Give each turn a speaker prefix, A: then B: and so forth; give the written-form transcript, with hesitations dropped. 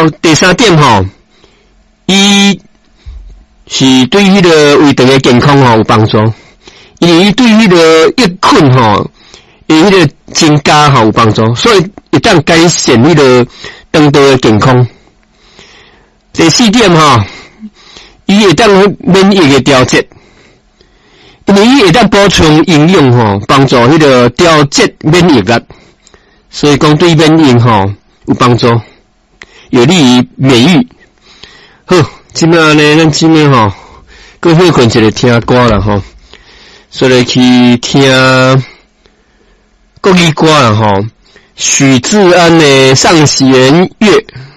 A: 后第三点吼，伊是对迄个胃肠的健康吼有帮助，因为伊对迄个益菌吼，伊迄个增加吼有帮助，所以会当改善迄个肠道的健康。第四点吼，伊会当免疫的调节，因为伊会当补充营养吼，帮助迄个调节免疫力，所以讲对免疫吼有帮助，有利于免疫。好，即摆呢，咱即摆吼，搁休困一个听歌啦吼，所以去听国语歌啦吼，许志安的《上弦月》。